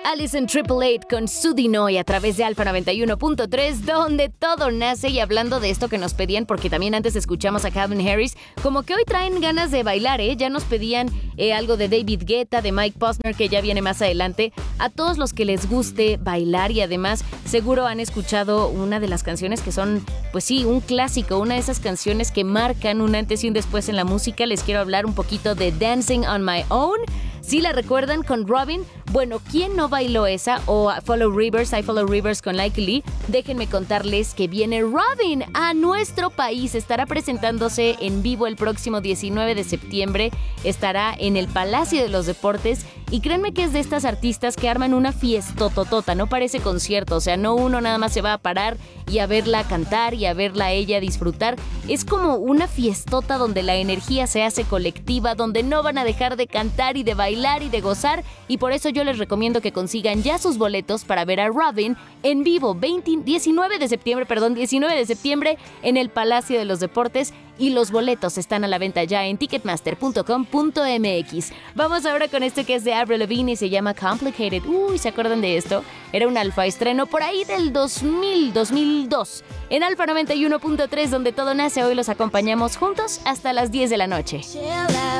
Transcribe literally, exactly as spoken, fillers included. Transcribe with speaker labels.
Speaker 1: Allison Triple Eight con Sudinoy a través de Alfa noventa y uno punto tres, donde todo nace. Y hablando de esto que nos pedían, porque también antes escuchamos a Calvin Harris, como que hoy traen ganas de bailar, ¿eh? Ya nos pedían eh, algo de David Guetta, de Mike Posner, que ya viene más adelante. A todos los que les guste bailar, y además seguro han escuchado una de las canciones que son, pues sí, un clásico, una de esas canciones que marcan un antes y un después en la música. Les quiero hablar un poquito de Dancing on My Own. ¿Sí la recuerdan con Robyn? Bueno, ¿quién no bailó esa? O Follow Rivers, I Follow Rivers con Like Lee. Déjenme contarles que viene Robyn a nuestro país. Estará presentándose en vivo el próximo diecinueve de septiembre. Estará en el Palacio de los Deportes. Y créanme que es de estas artistas que arman una fiestototota. No parece concierto, o sea, no uno nada más se va a parar y a verla cantar y a verla a ella disfrutar. Es como una fiestota donde la energía se hace colectiva, donde no van a dejar de cantar y de bailar y de gozar. Y por eso yo les recomiendo que consigan ya sus boletos para ver a Robyn en vivo veinte, diecinueve de septiembre, perdón, diecinueve de septiembre en el Palacio de los Deportes. Y los boletos están a la venta ya en ticketmaster punto com punto m x. Vamos ahora con este que es de Avril Lavigne y se llama Complicated. Uy, ¿se acuerdan de esto? Era un alfa estreno por ahí del dos mil, dos mil dos. En Alfa noventa y uno punto tres, donde todo nace, hoy los acompañamos juntos hasta las diez de la noche.